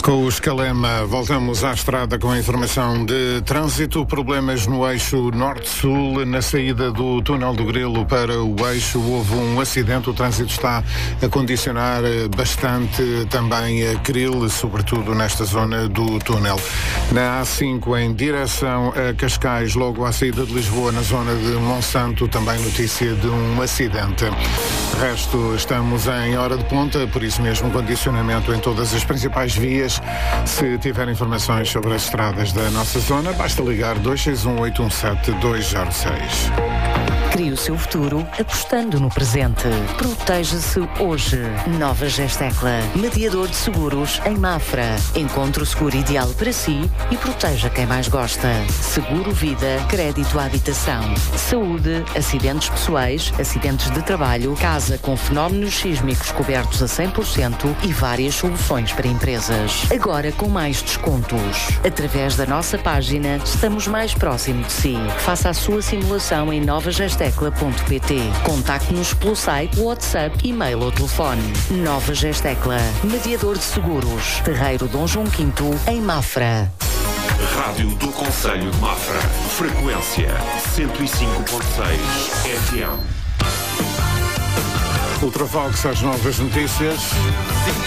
Com o Escalema, voltamos à estrada com a informação de trânsito. Problemas no eixo norte-sul. Na saída do túnel do Grilo para o eixo houve um acidente. O trânsito está a condicionar bastante também a Cril, sobretudo nesta zona do túnel. Na A5, em direção a Cascais, logo à saída de Lisboa, na zona de Monsanto, também notícia de um acidente. De resto, estamos em hora de ponta, por isso mesmo condicionamento em todas as principais vias. Se tiver informações sobre as estradas da nossa zona, basta ligar 261-817-206. Crie o seu futuro apostando no presente. Proteja-se hoje. Nova Gestecla. Mediador de seguros em Mafra. Encontre o seguro ideal para si e proteja quem mais gosta. Seguro vida, crédito à habitação, saúde, acidentes pessoais, acidentes de trabalho, casa com fenómenos sísmicos cobertos a 100% e várias soluções para empresas. Agora com mais descontos. Através da nossa página, estamos mais próximo de si. Faça a sua simulação em novagestecla.pt. Contacte-nos pelo site, WhatsApp, e-mail ou telefone. Nova Gestecla, mediador de seguros. Terreiro Dom João V, em Mafra. Rádio do Concelho de Mafra. Frequência 105.6 FM. Ultravox, às novas notícias.